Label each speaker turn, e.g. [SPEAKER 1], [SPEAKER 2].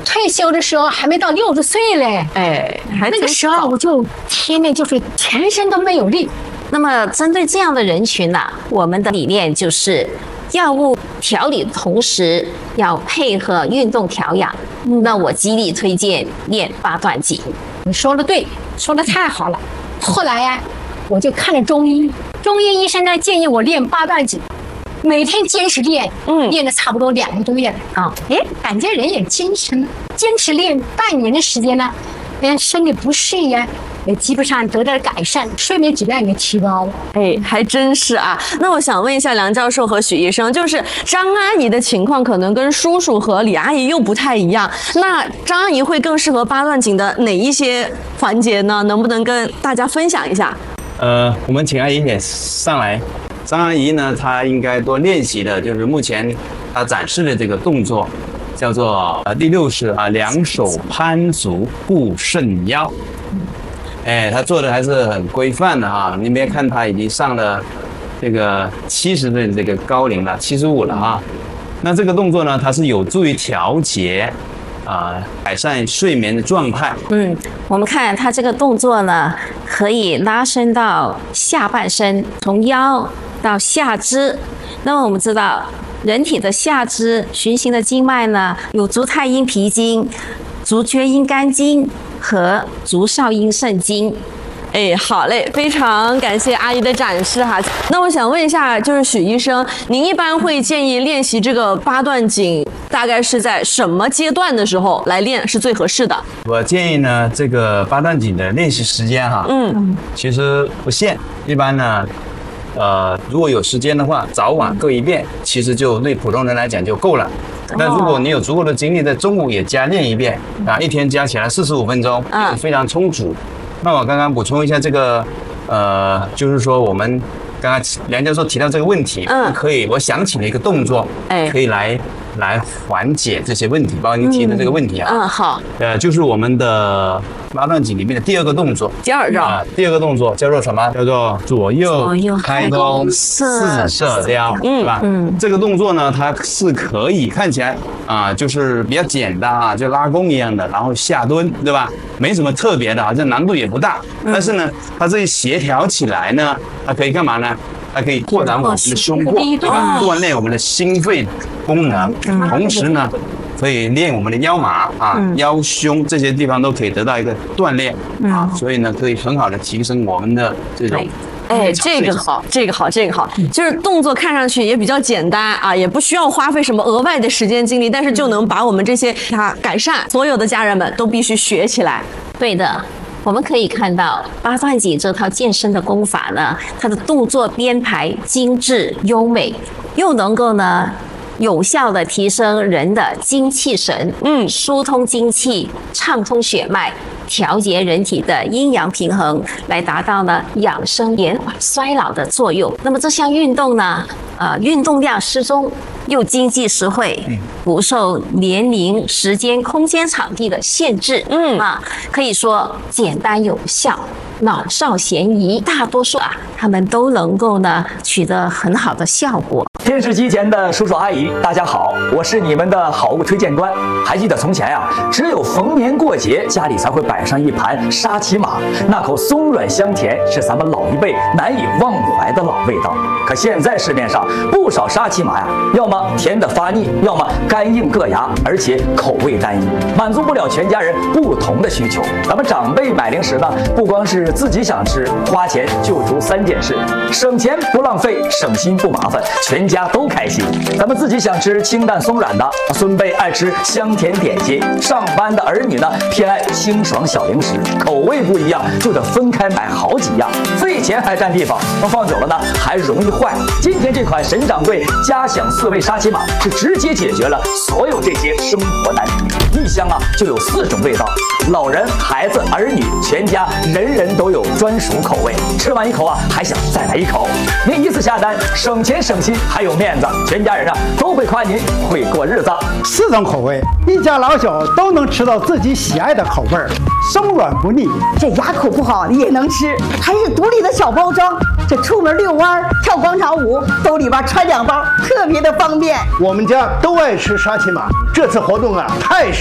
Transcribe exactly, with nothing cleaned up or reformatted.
[SPEAKER 1] 退休的时候还没到六十岁嘞，
[SPEAKER 2] 哎，还
[SPEAKER 1] 那个时候我就天天就是全身都没有力。
[SPEAKER 2] 那么针对这样的人群呢、啊，我们的理念就是药物调理的同时要配合运动调养。嗯、那我极力推荐练八段锦。
[SPEAKER 1] 你说的对，说的太好了。后来呀、啊，我就看了中医，中医医生呢建议我练八段锦。每天坚持练，嗯，练了差不多两个多月了啊，哎，感觉人也精神了。坚持练半年的时间呢，连身体不适呀，也基本上得到了改善，睡眠质量也提高了。
[SPEAKER 3] 哎，还真是啊。那我想问一下梁教授和许医生，就是张阿姨的情况可能跟叔叔和李阿姨又不太一样，那张阿姨会更适合八段锦的哪一些环节呢？能不能跟大家分享一下？
[SPEAKER 4] 呃，我们请阿姨也上来。张阿姨呢，她应该多练习的就是目前她展示的这个动作，叫做呃第六式啊，两手攀足护肾腰。哎，她做的还是很规范的哈。你别看她已经上了这个七十的这个高龄了，七十五了哈。那这个动作呢，它是有助于调节啊、呃，改善睡眠的状态。
[SPEAKER 2] 嗯，我们看她这个动作呢，可以拉伸到下半身，从腰到下肢。那么我们知道，人体的下肢循行的经脉呢，有足太阴脾经、足厥阴肝经和足少阴肾经。
[SPEAKER 3] 哎，好嘞，非常感谢阿姨的展示哈。那我想问一下，就是许医生，您一般会建议练习这个八段锦，大概是在什么阶段的时候来练是最合适的？
[SPEAKER 4] 我建议呢，这个八段锦的练习时间哈，嗯，其实不限，一般呢，呃，如果有时间的话，早晚各一遍，其实就对普通人来讲就够了。那如果你有足够的精力，在中午也加练一遍啊，一天加起来四十五分钟，嗯，非常充足。那我刚刚补充一下这个，呃，就是说我们刚刚梁教授提到这个问题，嗯，可以，我想起了一个动作，哎，可以来来缓解这些问题，包括您提的这个问题啊，
[SPEAKER 2] 嗯，好，
[SPEAKER 4] 呃，就是我们的八段锦里面的第二个动作，
[SPEAKER 3] 第二招
[SPEAKER 4] 啊，第二个动作叫做什么？叫做左右开弓四射雕，对吧？嗯，这个动作呢，它是可以看起来啊，就是比较简单啊，就拉弓一样的，然后下蹲，对吧？没什么特别的，好像难度也不大。但是呢，它这协调起来呢，它可以干嘛呢？它可以扩展我们的胸廓，对吧？锻炼我们的心肺功能，同时呢，可以练我们的腰马啊、腰胸这些地方都可以得到一个锻炼啊，所以呢，可以很好的提升我们的这种。
[SPEAKER 3] 哎，这个好，这个好，这个好，就是动作看上去也比较简单啊，也不需要花费什么额外的时间精力，但是就能把我们这些它改善，所有的家人们都必须学起来。
[SPEAKER 2] 对的。我们可以看到八段锦这套健身的功法呢，它的动作编排精致优美，又能够呢有效的提升人的精气神，嗯，疏通精气，畅通血脉，调节人体的阴阳平衡，来达到呢养生延缓衰老的作用。那么这项运动呢，呃，运动量适中，又经济实惠，不受年龄、时间、空间、场地的限制，嗯啊，可以说简单有效，老少咸宜，大多数啊，他们都能够呢取得很好的效果。
[SPEAKER 5] 电视机前的叔叔阿姨，大家好，我是你们的好物推荐官。还记得从前呀、啊，只有逢年过节，家里才会摆上一盘沙琪玛，那口松软香甜，是咱们老一辈难以忘怀的老味道。可现在市面上不少沙琪玛呀，要么甜的发腻，要么干硬硌牙，而且口味单一，满足不了全家人不同的需求。咱们长辈买零食呢，不光是自己想吃，花钱就图三件事：省钱不浪费，省心不麻烦，全家都开心。咱们自己想吃清淡松软的，孙辈爱吃香甜点心，上班的儿女呢偏爱清爽小零食，口味不一样就得分开买好几样，费钱还占地方，放久了呢还容易坏。今天这款沈掌柜家享四味沙琪玛是直接解决了所有这些生活难题，一箱啊就有四种味道，老人、孩子、儿女，全家人人都有专属口味，吃完一口啊还想再来一口。您一次下单，省钱省心还有面子，全家人啊都会夸您会过日子。
[SPEAKER 6] 四种口味，一家老小都能吃到自己喜爱的口味，松软不腻。
[SPEAKER 7] 这牙口不好也能吃，还是独立的小包装，这出门遛弯、跳广场舞兜里边揣两包，特别的方便。
[SPEAKER 6] 我们家都爱吃沙琪玛，这次活动啊太